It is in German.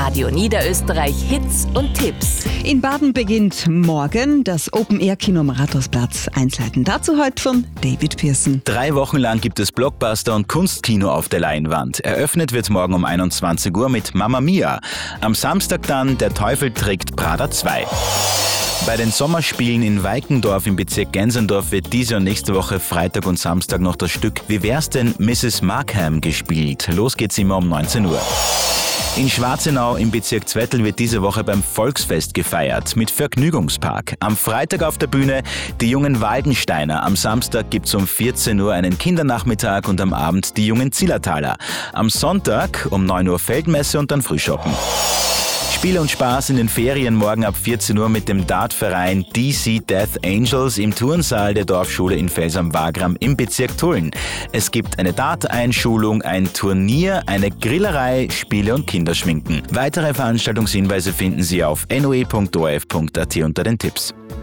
Radio Niederösterreich Hits und Tipps. In Baden beginnt morgen das Open-Air-Kino am Rathausplatz. Einzelheiten dazu heute von David Pearson. 3 Wochen lang gibt es Blockbuster und Kunstkino auf der Leinwand. Eröffnet wird morgen um 21 Uhr mit Mamma Mia. Am Samstag dann Der Teufel trägt Prada 2. Bei den Sommerspielen in Weikendorf im Bezirk Gensendorf wird diese und nächste Woche Freitag und Samstag noch das Stück Wie wär's denn Mrs. Markham gespielt. Los geht's immer um 19 Uhr. In Schwarzenau im Bezirk Zwettl wird diese Woche beim Volksfest gefeiert mit Vergnügungspark. Am Freitag auf der Bühne die jungen Waldensteiner. Am Samstag gibt's um 14 Uhr einen Kindernachmittag und am Abend die jungen Zillertaler. Am Sonntag um 9 Uhr Feldmesse und dann Frühschoppen. Spiel und Spaß in den Ferien morgen ab 14 Uhr mit dem Dartverein DC Death Angels im Turnsaal der Dorfschule in Fels am Wagram im Bezirk Tulln. Es gibt eine Dart-Einschulung, ein Turnier, eine Grillerei, Spiele und Kinderschminken. Weitere Veranstaltungshinweise finden Sie auf noe.orf.at unter den Tipps.